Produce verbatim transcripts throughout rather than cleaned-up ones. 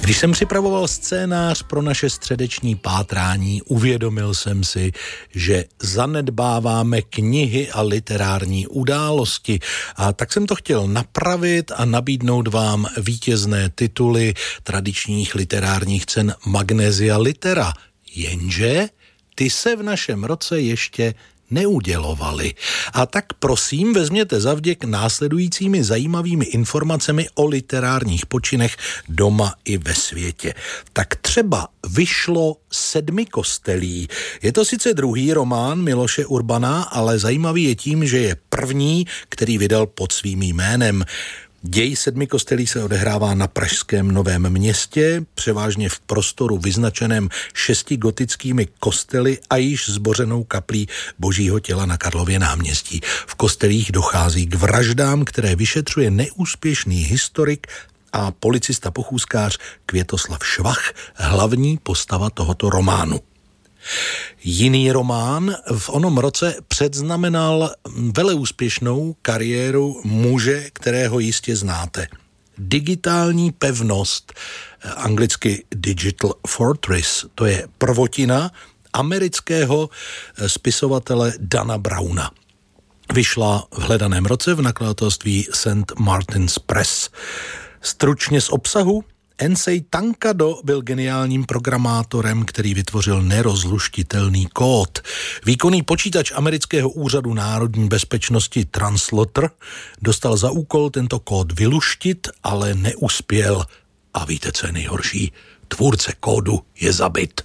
Když jsem připravoval scénář pro naše středeční pátrání, uvědomil jsem si, že zanedbáváme knihy a literární události. A tak jsem to chtěl napravit a nabídnout vám vítězné tituly tradičních literárních cen Magnesia Litera. Jenže ty se v našem roce ještě neudělovali. A tak prosím, vezměte zavděk následujícími zajímavými informacemi o literárních počinech doma i ve světě. Tak třeba vyšlo Sedmikostelí. Je to sice druhý román Miloše Urbana, ale zajímavý je tím, že je první, který vydal pod svým jménem. Děj Sedmikostelí se odehrává na pražském Novém Městě, převážně v prostoru vyznačeném šesti gotickými kostely a již zbořenou kaplí Božího těla na Karlově náměstí. V kostelích dochází k vraždám, které vyšetřuje neúspěšný historik a policista pochůzkář Květoslav Švach, hlavní postava tohoto románu. Jiný román v onom roce předznamenal veleúspěšnou kariéru muže, kterého jistě znáte. Digitální pevnost, anglicky Digital Fortress, to je prvotina amerického spisovatele Dana Browna. Vyšla v hledaném roce v nakladatelství Saint Martin's Press. Stručně z obsahu: Ensei Tankado byl geniálním programátorem, který vytvořil nerozluštitelný kód. Výkonný počítač amerického úřadu národní bezpečnosti Translator dostal za úkol tento kód vyluštit, ale neuspěl. A víte, co je nejhorší? Tvůrce kódu je zabit.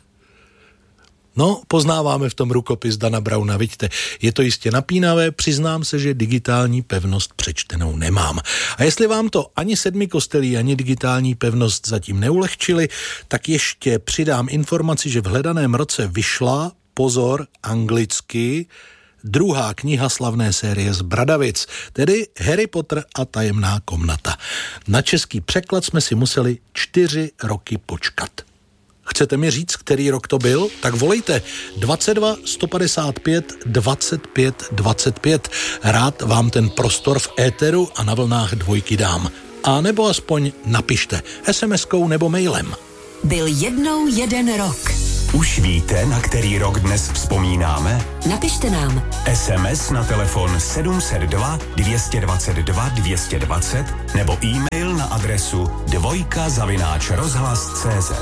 No, poznáváme v tom rukopis Dana Browna, vidíte, je to jistě napínavé, přiznám se, že digitální pevnost přečtenou nemám. A jestli vám to ani Sedmikostelí, ani digitální pevnost zatím neulehčili, tak ještě přidám informaci, že v hledaném roce vyšla, pozor, anglicky, druhá kniha slavné série z Bradavic, tedy Harry Potter a tajemná komnata. Na český překlad jsme si museli čtyři roky počkat. Chcete mi říct, který rok to byl? Tak volejte dvacet dva sto padesát pět dvacet pět dvacet pět. Rád vám ten prostor v éteru a na vlnách dvojky dám. A nebo aspoň napište es em eskou nebo mailem. Byl jednou jeden rok. Už víte, na který rok dnes vzpomínáme? Napište nám. es em es na telefon sedm set dva dvě dvacet dva dvě dvacet nebo e-mail na adresu dvojka zavináč rozhlas tečka cé zet.